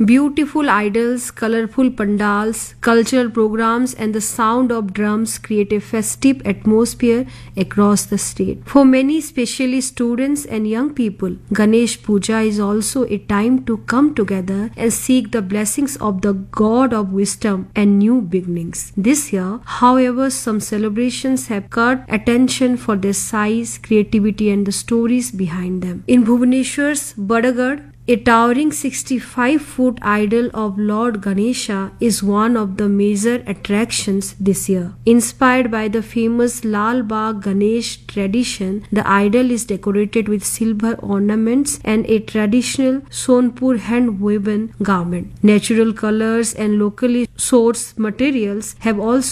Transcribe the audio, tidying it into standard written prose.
Beautiful idols, colorful pandals, cultural programs, and the sound of drums create a festive atmosphere across the state. For many, especially students and young people, Ganesh Puja is also a time to come together and seek the blessings of the God of wisdom and new beginnings. This year, however, some celebrations have caught attention for their size, creativity, and the stories behind them. In Bhubaneswar's Badagad, a towering 65-foot idol of Lord Ganesha is one of the major attractions this year. Inspired by the famous Lal Bagh Ganesh tradition, the idol is decorated with silver ornaments and a traditional Sonpur hand-woven garment. Natural colors and locally sourced materials have also